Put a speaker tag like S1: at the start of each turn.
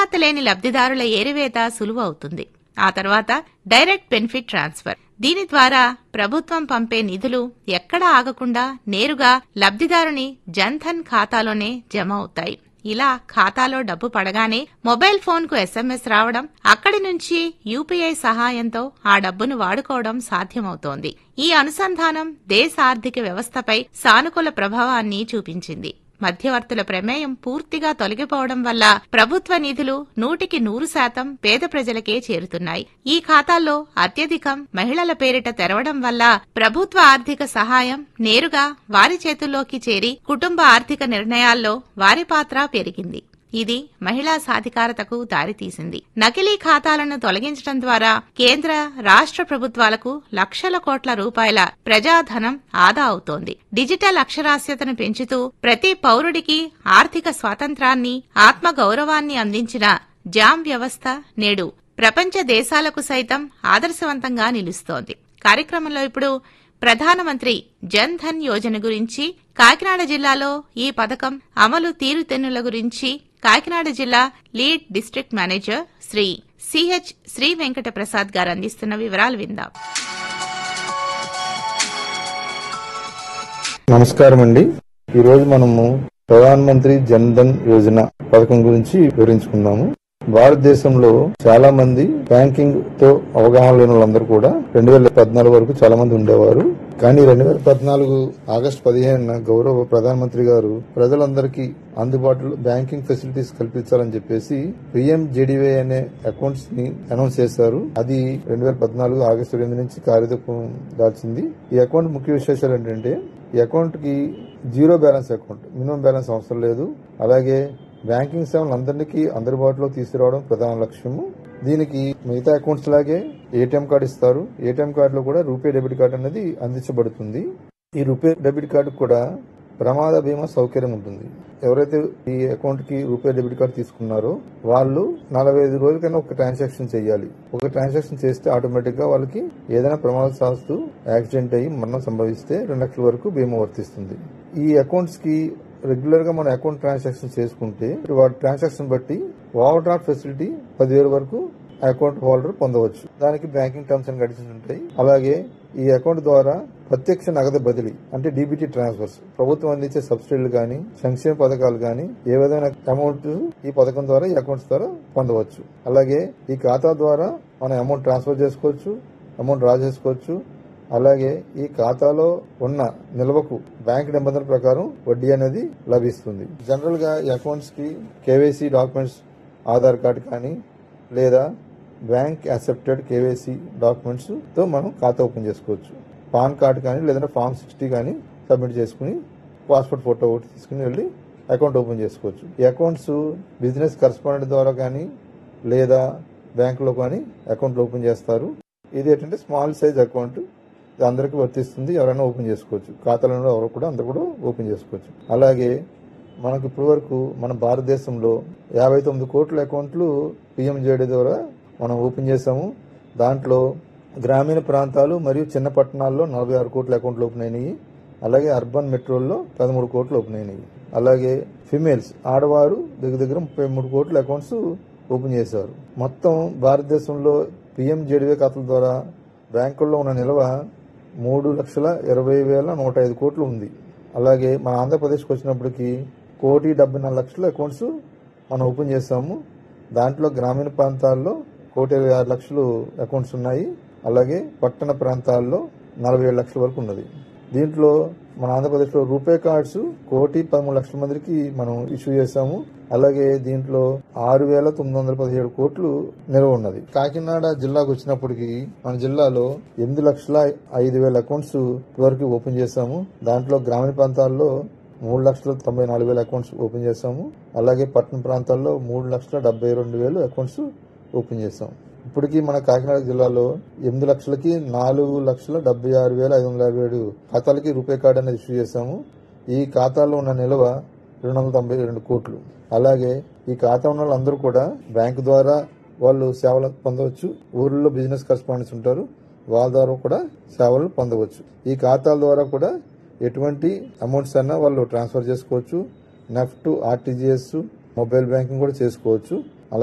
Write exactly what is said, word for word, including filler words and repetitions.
S1: అర్హత లేని లబ్ధిదారుల ఏరివేత సులువు అవుతుంది. ఆ తర్వాత డైరెక్ట్ బెనిఫిట్ ట్రాన్స్ఫర్. దీని ద్వారా ప్రభుత్వం పంపే నిధులు ఎక్కడా ఆగకుండా నేరుగా లబ్ధిదారుని జన్ధన్ ఖాతాలోనే జమ అవుతాయి. ఇలా ఖాతాలో డబ్బు పడగానే మొబైల్ ఫోన్ కు ఎస్ఎంఎస్ రావడం, అక్కడి నుంచి యూపీఐ సహాయంతో ఆ డబ్బును వాడుకోవడం సాధ్యమవుతోంది. ఈ అనుసంధానం దేశ ఆర్థిక వ్యవస్థపై సానుకూల ప్రభావాన్ని చూపించింది. మధ్యవర్తుల ప్రమేయం పూర్తిగా తొలగిపోవడం వల్ల ప్రభుత్వ నిధులు నూటికి నూరు శాతం పేద ప్రజలకే చేరుతున్నాయి. ఈ ఖాతాల్లో అత్యధికం మహిళల పేరిట తెరవడం వల్ల ప్రభుత్వ ఆర్థిక సహాయం నేరుగా వారి చేతుల్లోకి చేరి కుటుంబ ఆర్థిక నిర్ణయాల్లో వారి పాత్ర పెరిగింది. ఇది మహిళా సాధికారతకు దారితీసింది. నకిలీ ఖాతాలను తొలగించడం ద్వారా కేంద్ర, రాష్ట్ర ప్రభుత్వాలకు లక్షల కోట్ల రూపాయల ప్రజాధనం ఆదా అవుతోంది. డిజిటల్ అక్షరాస్యతను పెంచుతూ ప్రతి పౌరుడికి ఆర్థిక స్వాతంత్రాన్ని, ఆత్మగౌరవాన్ని అందించిన జామ్ వ్యవస్థ నేడు ప్రపంచ దేశాలకు సైతం ఆదర్శవంతంగా నిలుస్తోంది. కార్యక్రమంలో ఇప్పుడు ప్రధానమంత్రి జన్ ధన్ యోజన గురించి, కాకినాడ జిల్లాలో ఈ పథకం అమలు తీరుతెన్నుల గురించి కాకినాడ జిల్లా lead district manager Shri CH Shri Venkata Prasad గారు అందిస్తున్న వివరాలు విందాం.
S2: నమస్కారం అండి. ఈ రోజు మనము ప్రధానమంత్రి జన్ ధన్ యోజన పథకం గురించి వివరించుకుందాము. భారతదేశంలో చాలా మంది బ్యాంకింగ్ తో అవగాహన లేని వాళ్ళందరూ కూడా రెండు వేల పద్నాలుగు వరకు చాలా మంది ఉండేవారు. కానీ రెండు వేల పద్నాలుగు ఆగస్టు పదిహేనున గౌరవ ప్రధానమంత్రి గారు ప్రజలందరికీ అందుబాటులో బ్యాంకింగ్ ఫెసిలిటీస్ కల్పించాలని చెప్పేసి పిఎంజేడీవై అనే అకౌంట్స్ ని అనౌన్స్ చేశారు. అది రెండు వేల పద్నాలుగు ఆగస్టు ఎనిమిది నుంచి కార్యరూపం దాల్చింది. ఈ అకౌంట్ ముఖ్య విశేషాలు ఏంటంటే, ఈ అకౌంట్ కి zero balance account, minimum balance అవసరం లేదు. అలాగే బ్యాంకింగ్ సేవలు అందరికీ అందుబాటులో తీసుకురావడం ప్రధాన లక్ష్యము. దీనికి మిగతా అకౌంట్స్ లాగే ఏటీఎం కార్డు ఇస్తారు. ఏటీఎం కార్డులో కూడా రూపే డెబిట్ కార్డు అనేది అందించబడుతుంది. ఈ రూపే డెబిట్ కార్డు కూడా ప్రమాద బీమా సౌకర్యం ఉంటుంది. ఎవరైతే ఈ అకౌంట్ కి రూపే డెబిట్ కార్డు తీసుకున్నారో వాళ్ళు నలభై ఐదు రోజులకైనా ఒక ట్రాన్సాక్షన్ చేయాలి. ఒక ట్రాన్సాక్షన్ చేస్తే ఆటోమేటిక్ గా వాళ్ళకి ఏదైనా ప్రమాదశాస్తు యాక్సిడెంట్ అయ్యి మరణం సంభవిస్తే రెండు లక్షల వరకు బీమా వర్తిస్తుంది. ఈ అకౌంట్స్ కి రెగ్యులర్ గా మన అకౌంట్ ట్రాన్సాక్షన్ చేసుకుంటే వాటి ట్రాన్సాక్షన్ బట్టి ఓవర్ డ్రాఫ్ట్ ఫెసిలిటీ పదివేల వరకు అకౌంట్ హోల్డర్ పొందవచ్చు. దానికి బ్యాంకింగ్ టర్మ్స్ అండ్ కండిషన్స్ ఉంటాయి. అలాగే ఈ అకౌంట్ ద్వారా ప్రత్యక్ష నగదు బదిలీ అంటే డీబీటీ ట్రాన్స్ఫర్స్, ప్రభుత్వం అందించే సబ్సిడీలు గానీ, సంక్షేమ పథకాలు గానీ ఏ విధమైన అమౌంట్ ఈ పథకం ద్వారా ఈ అకౌంట్స్ ద్వారా పొందవచ్చు. అలాగే ఈ ఖాతా ద్వారా మనం అమౌంట్ ట్రాన్స్ఫర్ చేసుకోవచ్చు, అమౌంట్ డ్రా చేసుకోవచ్చు. అలాగే ఈ ఖాతాలో ఉన్న నిల్వకు బ్యాంక్ నిబంధనల ప్రకారం వడ్డీ అనేది లభిస్తుంది. జనరల్ గా ఈ అకౌంట్స్ కి కేవైసీ డాక్యుమెంట్స్, ఆధార్ కార్డు కానీ లేదా బ్యాంక్ యాక్సెప్టెడ్ కేవైసీ డాక్యుమెంట్స్ తో మనం ఖాతా ఓపెన్ చేసుకోవచ్చు. పాన్ కార్డు కానీ లేదంటే ఫామ్ సిక్స్టీ కానీ సబ్మిట్ చేసుకుని పాస్పోర్ట్ ఫోటో ఒకటి తీసుకుని వెళ్ళి అకౌంట్ ఓపెన్ చేసుకోవచ్చు. ఈ అకౌంట్స్ బిజినెస్ కరెస్పాండెంట్ ద్వారా కానీ లేదా బ్యాంకులో కానీ అకౌంట్ ఓపెన్ చేస్తారు. ఇది ఏంటంటే స్మాల్ సైజ్ అకౌంట్, అందరికీ వర్తిస్తుంది. ఎవరైనా ఓపెన్ చేసుకోవచ్చు. ఖాతాలలో ఎవరు కూడా అందరూ కూడా ఓపెన్ చేసుకోవచ్చు. అలాగే మనకు ఇప్పటి వరకు మన భారతదేశంలో యాభై తొమ్మిది కోట్ల అకౌంట్లు పిఎంజేడీ ద్వారా మనం ఓపెన్ చేశాము. దాంట్లో గ్రామీణ ప్రాంతాలు మరియు చిన్న పట్టణాల్లో నలభై ఆరు కోట్ల అకౌంట్లు ఓపెన్ అయినాయి. అలాగే అర్బన్ మెట్రోల్లో పదమూడు కోట్లు ఓపెన్ అయినాయి. అలాగే ఫిమేల్స్, ఆడవారు దగ్గర దగ్గర ముప్పై మూడు కోట్ల అకౌంట్స్ ఓపెన్ చేశారు. మొత్తం భారతదేశంలో పిఎంజేడీవై ఖాతాల ద్వారా బ్యాంకుల్లో ఉన్న నిల్వ మూడు లక్షల ఇరవై వేల నూట ఐదు కోట్లు ఉంది. అలాగే మన ఆంధ్రప్రదేశ్కి వచ్చినప్పటికీ కోటి డెబ్బై నాలుగు లక్షల అకౌంట్స్ మనం ఓపెన్ చేశాము. దాంట్లో గ్రామీణ ప్రాంతాల్లో కోటి ఇరవై ఆరు లక్షలు అకౌంట్స్ ఉన్నాయి. అలాగే పట్టణ ప్రాంతాల్లో నలభై ఏడు లక్షల వరకు ఉన్నది. దీంట్లో మన ఆంధ్రప్రదేశ్లో రూపే కార్డ్స్ కోటి పదమూడు లక్షల మందికి మనం ఇష్యూ చేశాము. అలాగే దీంట్లో ఆరు వేల తొమ్మిది వందల పదిహేడు కోట్లు నిల్వ ఉన్నది. కాకినాడ జిల్లాకు వచ్చినప్పటికీ మన జిల్లాలో ఎనిమిది లక్షల ఐదు వేల అకౌంట్స్ వరకు ఓపెన్ చేశాము. దాంట్లో గ్రామీణ ప్రాంతాల్లో మూడు లక్షల తొంభై నాలుగు వేల అకౌంట్స్ ఓపెన్ చేశాము. అలాగే పట్టణ ప్రాంతాల్లో మూడు లక్షల డెబ్బై రెండు వేలు అకౌంట్స్ ఓపెన్ చేశాం. ఇప్పటికీ మన కాకినాడ జిల్లాలో ఎనిమిది లక్షలకి నాలుగు లక్షల డెబ్బై ఆరు వేల ఐదు వందల యాభై ఏడు ఖాతాలకి రూపే కార్డు అనేది ఇష్యూ చేశాము. ఈ ఖాతాలో ఉన్న నిల్వ రెండు వందల తొంభై రెండు కోట్లు. అలాగే ఈ ఖాతా ఉన్న వాళ్ళందరూ కూడా బ్యాంకు ద్వారా వాళ్ళు సేవలు పొందవచ్చు. ఊర్లో బిజినెస్ కరెస్పాండెంట్స్ ఉంటారు, వాళ్ళ ద్వారా కూడా సేవలు పొందవచ్చు. ఈ ఖాతాల ద్వారా కూడా ఎటువంటి అమౌంట్స్ అన్నా వాళ్ళు ట్రాన్స్ఫర్ చేసుకోవచ్చు. నెఫ్ట్, ఆర్టీజీఎస్, మొబైల్ బ్యాంకింగ్ కూడా చేసుకోవచ్చు.